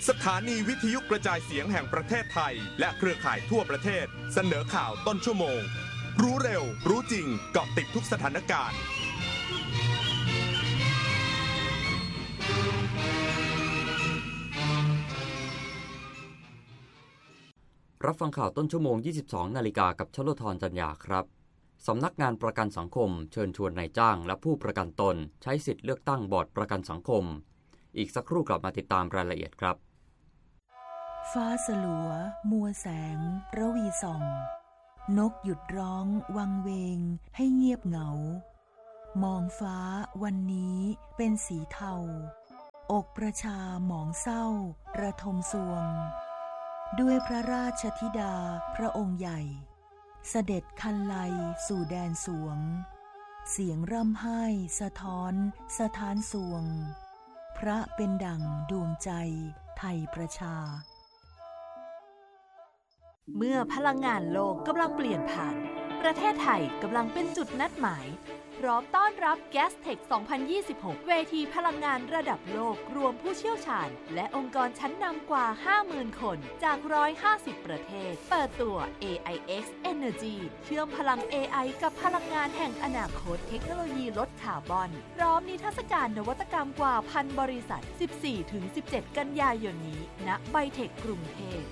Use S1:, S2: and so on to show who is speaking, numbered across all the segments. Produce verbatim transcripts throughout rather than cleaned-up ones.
S1: สถานีวิทยุกระจายเสียงแห่งประเทศไทยและเครือข่ายทั่วประเทศเสนอข่าวต้นชั่วโมงรู้เร็วรู้จริงเกาะติดทุกสถานการณ์
S2: รับฟังข่าวต้นชั่วโมง ยี่สิบสอง นาฬิกากับชลธรจัญญาครับสำนักงานประกันสังคมเชิญชวนนายจ้างและผู้ประกันตนใช้สิทธิ์เลือกตั้งบอร์ดประกันสังคมอีกสักครู่กลับมาติดตามรายละเอียดครับ
S3: ฟ้าสลัวมัวแสงระวีส่องนกหยุดร้องวังเวงให้เงียบเหงามองฟ้าวันนี้เป็นสีเทาอกประชาหมองเศร้าระทมสวงด้วยพระราชธิดาพระองค์ใหญ่เสด็จคันไลสู่แดนสวงเสียงร่ำไห้สะท้อนสะท้านสวงพระเป็นดั่งดวงใจไทยประชา
S4: เมื่อพลังงานโลกกำลังเปลี่ยนผ่านประเทศไทยกำลังเป็นจุดนัดหมายพร้อมต้อนรับ Gastech สองพันยี่สิบหก เวทีพลังงานระดับโลกรวมผู้เชี่ยวชาญและองค์กรชั้นนำกว่า ห้าหมื่น คนจากหนึ่งร้อยห้าสิบประเทศเปิดตัว เอ ไอ เอ็กซ์ Energy เชื่อมพลัง เอ ไอ กับพลังงานแห่งอนาคตเทคโนโลยีลดคาร์บอนพร้อมนิทรรศการนวัตกรรมกว่าพันบริษัท สิบสี่ถึงสิบเจ็ด กันยายนนี้ณไบเทคกรุงเทพ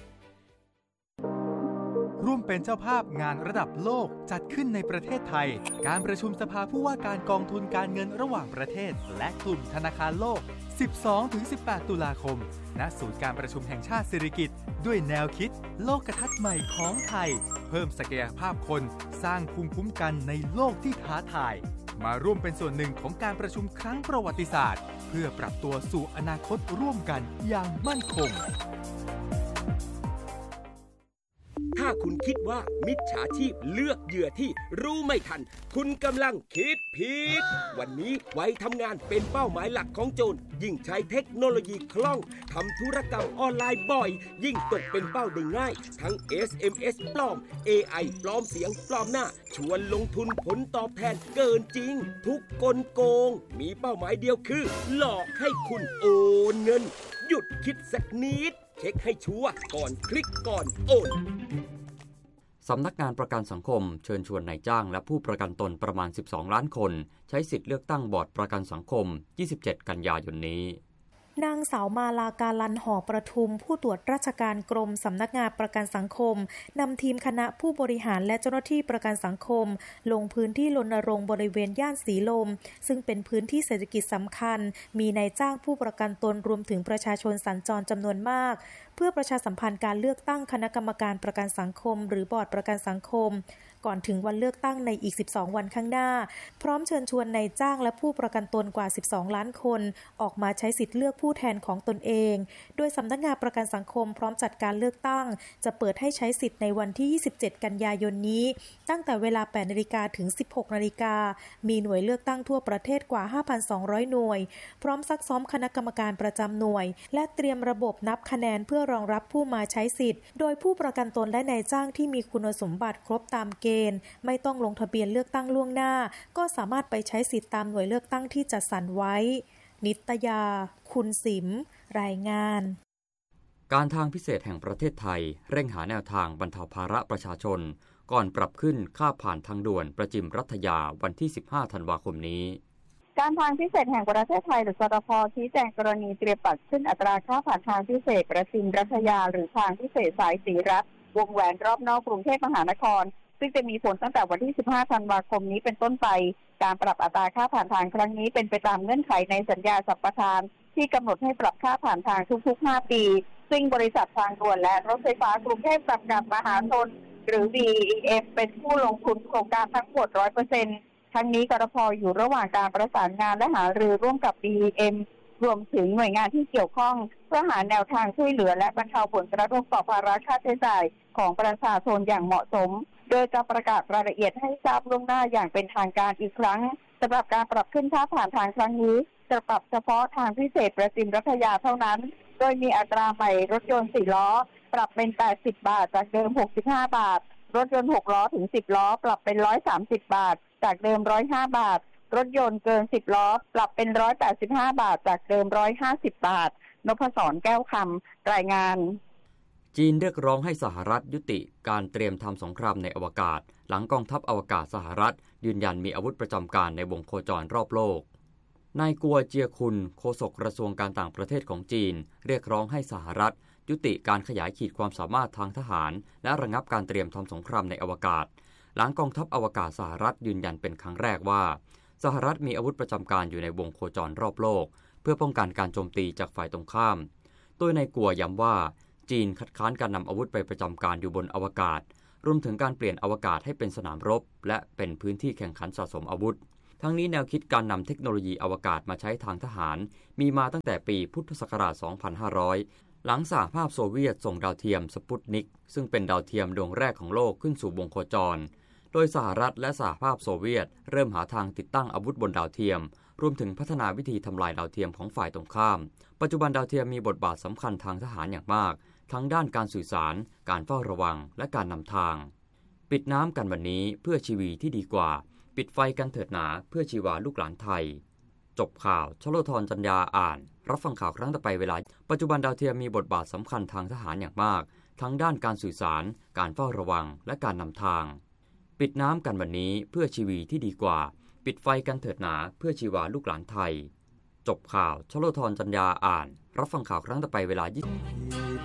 S5: ร่วมเป็นเจ้าภาพงานระดับโลกจัดขึ้นในประเทศไทยการประชุมสภาผู้ว่าการกองทุนการเงินระหว่างประเทศและกลุ่มธนาคารโลก สิบสองถึงสิบแปด ตุลาคมณศูนย์การประชุมแห่งชาติสิริกิติ์ด้วยแนวคิดโลกทัศน์ใหม่ของไทยเพิ่มศักยภาพคนสร้างภูมิคุ้มกันในโลกที่ท้าทายมาร่วมเป็นส่วนหนึ่งของการประชุมครั้งประวัติศาสตร์เพื่อปรับตัวสู่อนาคตร่วมกันอย่างมั่นคง
S6: ถ้าคุณคิดว่ามิจฉาชีพเลือกเหยื่อที่รู้ไม่ทันคุณกำลังคิดผิดวันนี้ไว้ทำงานเป็นเป้าหมายหลักของโจรยิ่งใช้เทคโนโลยีคล่องทำธุรกรรมออนไลน์บ่อยยิ่งตกเป็นเป้าได้ง่ายทั้ง เอส เอ็ม เอส ปลอม เอ ไอ ปลอมเสียงปลอมหน้าชวนลงทุนผลตอบแทนเกินจริงทุกกลโกงมีเป้าหมายเดียวคือหลอกให้คุณโอนเงินหยุดคิดสักนิดเช็คให้ชัวร์ก่อนคลิกก่อนโอน
S2: สำนักงานประกันสังคมเชิญชวนนายจ้างและผู้ประกันตนประมาณสิบสองล้านคนใช้สิทธิ์เลือกตั้งบอร์ดประกันสังคมยี่สิบเจ็ดกันยายนนี้
S7: นางสาวมาลาการันหอประทุมผู้ตรวจราชการกรมสำนักงานประกันสังคมนำทีมคณะผู้บริหารและเจ้าหน้าที่ประกันสังคมลงพื้นที่รณรงค์บริเวณย่านสีลมซึ่งเป็นพื้นที่เศรษฐกิจสำคัญมีนายจ้างผู้ประกันตนรวมถึงประชาชนสัญจรจำนวนมากเพื่อประชาสัมพันธ์การเลือกตั้งคณะกรรมการประกันสังคมหรือบอร์ดประกันสังคมก่อนถึงวันเลือกตั้งในอีกสิบสองวันข้างหน้าพร้อมเชิญชวนนายจ้างและผู้ประกันตนกว่าสิบสองล้านคนออกมาใช้สิทธิ์เลือกผู้แทนของตนเองโดยสำนักงานประกันสังคมพร้อมจัดการเลือกตั้งจะเปิดให้ใช้สิทธิ์ในวันที่ยี่สิบเจ็ดกันยายนนี้ตั้งแต่เวลา แปดนาฬิกา ถึง สิบหกนาฬิกามีหน่วยเลือกตั้งทั่วประเทศกว่า ห้าพันสองร้อย หน่วยพร้อมซักซ้อมคณะกรรมการประจำหน่วยและเตรียมระบบนับคะแนนเพื่อรองรับผู้มาใช้สิทธิ์โดยผู้ประกันตนและนายจ้างที่มีคุณสมบัติครบตามเกณฑ์ไม่ต้องลงทะเบียนเลือกตั้งล่วงหน้าก็สามารถไปใช้สิทธิ์ตามหน่วยเลือกตั้งที่จัดสรรไว้นิตยาคุณสิมรายงาน
S2: การทางพิเศษแห่งประเทศไทยเร่งหาแนวทางบรรเทาภาระประชาชนก่อนปรับขึ้นค่าผ่านทางด่วนประจิมรัฐยาวันที่สิบห้าธันวาคมนี้
S8: การทางพิเศษแห่งประเทศไทยหรือสตภ.ชี้แจงกรณีเตรียมปรับขึ้นอัตราค่าผ่านทางพิเศษประจิมรัฐยาหรือทางพิเศษสายสีรัฐวงแหวนรอบนอกกรุงเทพมหานครซึ่งจะมีผลตั้งแต่วันที่สิบห้าธันวาคมนี้เป็นต้นไปการปรับอัตราค่าผ่านทางครั้งนี้เป็นไปตามเงื่อนไขในสัญญาสัมปทานที่กำหนดให้ปรับค่าผ่านทางทุกๆห้าปีซึ่งบริษัททางด่วนและรถไฟฟ้ากรุงเทพจำกัดมหาชนหรือ บี อี เอ็ม เป็นผู้ลงทุนโครงการทั้งหมด ร้อยเปอร์เซ็นต์ ทั้งนี้กรพ.อยู่ระหว่างการประสานงานและหารือร่วมกับ บี อี เอ็ม รวมถึงหน่วยงานที่เกี่ยวข้องเพื่อหาแนวทางช่วยเหลือและบรรเทาผลกระทบต่อภาระค่าใช้จ่ายของประชาชนอย่างเหมาะสมโดยจะประกาศรายละเอียดให้ทราบล่วงหน้าอย่างเป็นทางการอีกครั้งสำหรับการปรับขึ้นค่าผ่านทางครั้งนี้จะปรับเฉพาะทางพิเศษประจิมรัฐยาเท่านั้นโดยมีอัตราใหม่รถยนต์สี่ล้อปรับเป็นแปดสิบบาทจากเดิมหกสิบห้าบาทรถยนต์หกล้อถึงสิบล้อปรับเป็นหนึ่งร้อยสามสิบบาทจากเดิมหนึ่งร้อยห้าบาทรถยนต์เกินสิบล้อปรับเป็น หนึ่งร้อยแปดสิบห้า บาทจากเดิม หนึ่งร้อยห้าสิบ บาทนพศรแก้วคำรายงาน
S2: จีนเรียกร้องให้สหรัฐยุติการเตรียมทำสงครามในอวกาศหลังกองทัพอวกาศสหรัฐยืนยันมีอาวุธประจำการในวงโคจรรอบโลกนายกัวเจียคุนโฆษกกระทรวงการต่างประเทศของจีนเรียกร้องให้สหรัฐยุติการขยายขีดความสามารถทางทหารและระงับการเตรียมทำสงครามในอวกาศหลังกองทัพอวกาศสหรัฐยืนยันเป็นครั้งแรกว่าสหรัฐมีอาวุธประจำการอยู่ในวงโคจรรอบโลกเพื่อป้องกันการโจมตีจากฝ่ายตรงข้ามโดยนายกัวย้ำว่าจีนคัดค้านการนำอาวุธไปประจำการอยู่บนอวกาศรวมถึงการเปลี่ยนอวกาศให้เป็นสนามรบและเป็นพื้นที่แข่งขันสะสมอาวุธทั้งนี้แนวคิดการนำเทคโนโลยีอวกาศมาใช้ทางทหารมีมาตั้งแต่ปีพุทธศักราช สองพันห้าร้อย หลังสหภาพโซเวียตส่งดาวเทียมสปุตนิกซึ่งเป็นดาวเทียมดวงแรกของโลกขึ้นสู่วงโคจรโดยสหรัฐและสหภาพโซเวียตเริ่มหาทางติดตั้งอาวุธบนดาวเทียมรวมถึงพัฒนาวิธีทำลายดาวเทียมของฝ่ายตรงข้ามปัจจุบันดาวเทียมมีบทบาทสำคัญทางทหารอย่างมากทั้งด้านการสื่อสารการเฝ้าระวังและการนำทางปิดน้ำกันวันนี้เพื่อชีวิตที่ดีกว่าปิดไฟกันเถิดหนาเพื่อชีวาลูกหลานไทยจบข่าวชโลธรจัญญาอ่านรับฟังข่าวครั้งต่อไปเวลาปัจจุบันดาวเทียมมีบทบาทสำคัญทางทหารอย่างมากทั้งด้านการสื่อสารการเฝ้าระวังและการนำทางปิดน้ำกันวันนี้เพื่อชีวิตที่ดีกว่าปิดไฟกันเถิดหนาเพื่อชีวาลูกหลานไทยจบข่าวชโลธรจัญญาอ่านรับฟังข่าวครั้งต่อไปเวลายี่สิบ